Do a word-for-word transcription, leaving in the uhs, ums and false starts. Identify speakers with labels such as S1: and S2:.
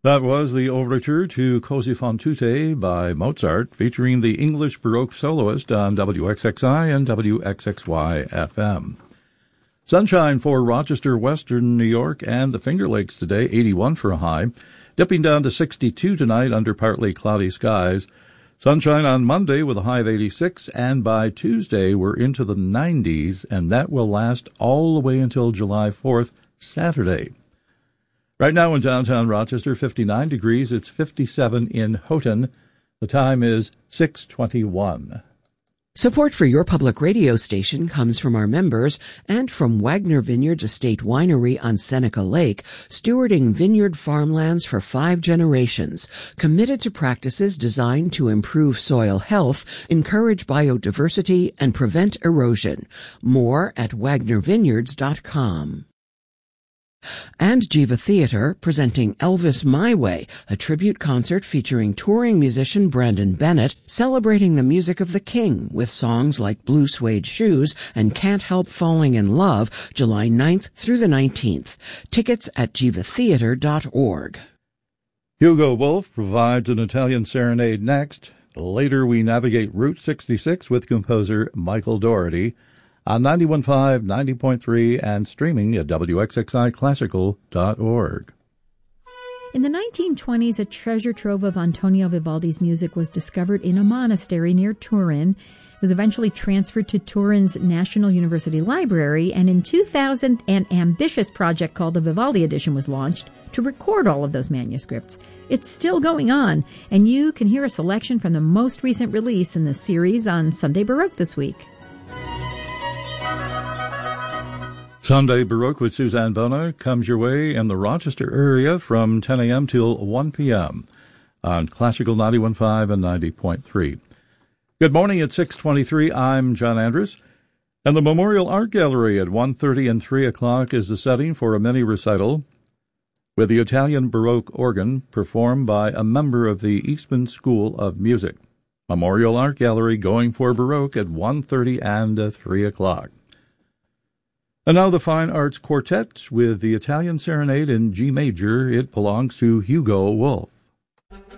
S1: That was the overture to Così fan tutte by Mozart, featuring the English Baroque soloist on W X X I and W X X Y F M. Sunshine for Rochester, Western New York, and the Finger Lakes today, eighty-one for a high, dipping down to sixty-two tonight under partly cloudy skies. Sunshine on Monday with a high of eighty-six, and by Tuesday we're into the nineties, and that will last all the way until July fourth, Saturday. Right now in downtown Rochester, fifty-nine degrees. It's fifty-seven in Houghton. The time is six twenty-one.
S2: Support for your public radio station comes from our members and from Wagner Vineyards Estate Winery on Seneca Lake, stewarding vineyard farmlands for five generations, committed to practices designed to improve soil health, encourage biodiversity, and prevent erosion. More at wagner vineyards dot com. And Jiva Theater, presenting Elvis My Way, a tribute concert featuring touring musician Brandon Bennett, celebrating the music of the King with songs like Blue Suede Shoes and Can't Help Falling in Love, July ninth through the nineteenth. Tickets at jiva theater dot org.
S1: Hugo Wolf provides an Italian serenade next. Later we navigate Route sixty-six with composer Michael Dougherty on ninety-one point five, ninety point three, and streaming at W X X I classical dot org.
S3: In the nineteen twenties, a treasure trove of Antonio Vivaldi's music was discovered in a monastery near Turin. It was eventually transferred to Turin's National University Library, and in two thousand, an ambitious project called the Vivaldi Edition was launched to record all of those manuscripts. It's still going on, and you can hear a selection from the most recent release in the series on Sunday Baroque this week.
S1: Sunday Baroque with Suzanne Bona comes your way in the Rochester area from ten a.m. till one p.m. on Classical ninety-one point five and ninety point three. Good morning at six twenty-three. I'm John Andrus, and the Memorial Art Gallery at one thirty and three o'clock is the setting for a mini recital with the Italian Baroque organ performed by a member of the Eastman School of Music. Memorial Art Gallery going for Baroque at one thirty and three o'clock. And now the Fine Arts Quartet with the Italian Serenade in G major. It belongs to Hugo Wolf.